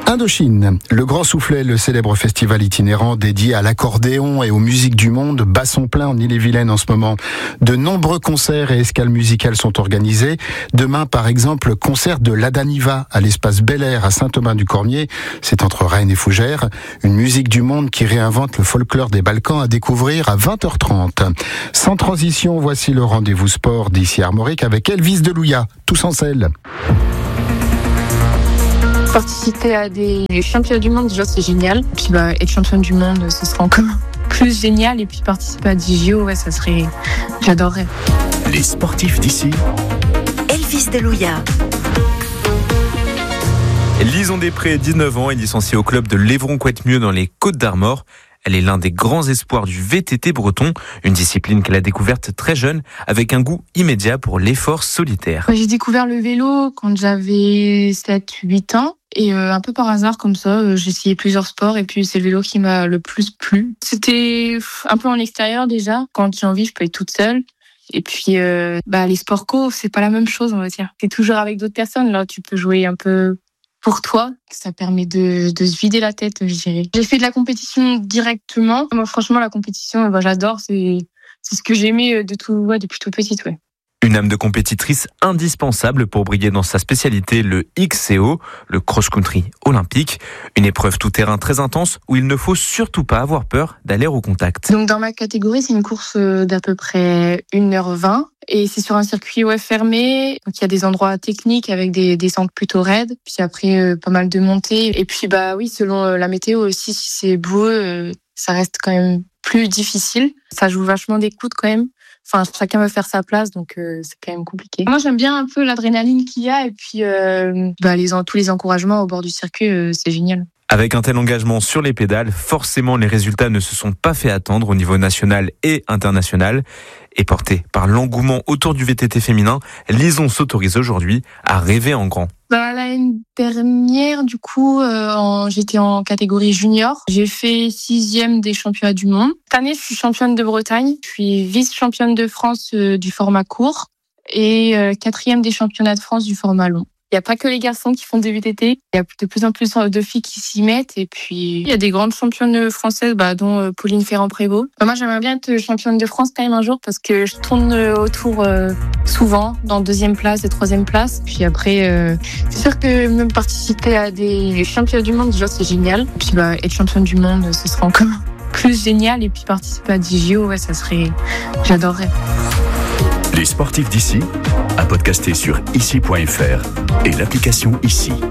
Indochine, le Grand Soufflet, le célèbre festival itinérant dédié à l'accordéon et aux musiques du monde, bat son plein en Ille-et-Vilaine en ce moment. De nombreux concerts et escales musicales sont organisés. Demain, par exemple, concert de l'Adaniva à l'espace Bel Air à Saint-Thomas-du-Cormier. C'est entre Rennes et Fougères. Une musique du monde qui réinvente le folklore des Balkans à découvrir à 20h30. Sans transition, voici le rendez-vous sport d'ici Armorique avec Elvis Delouya, tous en selle. Participer à des championnats du monde, déjà c'est génial. Puis être champion du monde, ce sera encore plus génial. Et puis participer à des JO, ça serait... J'adorerais. Les sportifs d'ici. Elvis Delouya. Lison Després, 19 ans, est licenciée au club de l'Évron-Couette-Mieux dans les Côtes-d'Armor. Elle est l'un des grands espoirs du VTT breton, une discipline qu'elle a découverte très jeune avec un goût immédiat pour l'effort solitaire. J'ai découvert le vélo quand j'avais 7-8 ans. Et un peu par hasard comme ça, j'ai essayé plusieurs sports et puis c'est le vélo qui m'a le plus plu. C'était un peu en extérieur déjà. Quand j'ai envie, je peux être toute seule. Et puis les sports co, c'est pas la même chose, on va dire. C'est toujours avec d'autres personnes. Là, tu peux jouer un peu pour toi. Ça permet de se vider la tête, je dirais. J'ai fait de la compétition directement. Moi, franchement, la compétition, j'adore. C'est ce que j'aimais depuis toute petite, ouais. Une âme de compétitrice indispensable pour briller dans sa spécialité, le XCO, le cross-country olympique. Une épreuve tout-terrain très intense où il ne faut surtout pas avoir peur d'aller au contact. Donc dans ma catégorie, c'est une course d'à peu près 1h20 et c'est sur un circuit fermé. Donc il y a des endroits techniques avec des descentes plutôt raides, puis après pas mal de montées. Et puis selon la météo aussi, si c'est boueux, ça reste quand même plus difficile. Ça joue vachement des coudes quand même. Enfin, chacun veut faire sa place, donc c'est quand même compliqué. Moi, j'aime bien un peu l'adrénaline qu'il y a et puis tous les encouragements au bord du circuit, c'est génial. Avec un tel engagement sur les pédales, forcément les résultats ne se sont pas fait attendre au niveau national et international. Et portée par l'engouement autour du VTT féminin, Lison s'autorise aujourd'hui à rêver en grand. L'année dernière, du coup, j'étais en catégorie junior. J'ai fait 6e des championnats du monde. Cette année, je suis championne de Bretagne. Je suis vice-championne de France du format court et 4e des championnats de France du format long. Il n'y a pas que les garçons qui font des VTT. Il y a de plus en plus de filles qui s'y mettent. Et puis, il y a des grandes championnes françaises, dont Pauline Ferrand-Prévot. Moi, j'aimerais bien être championne de France quand même un jour parce que je tourne autour souvent dans 2e place et 3e place. Puis après, c'est sûr que même participer à des championnats du monde, déjà, c'est génial. Et puis, être championne du monde, ce sera encore plus génial. Et puis, participer à des JO, ça serait... J'adorerais. Les sportifs d'ici, à podcaster sur ici.fr et l'application Ici.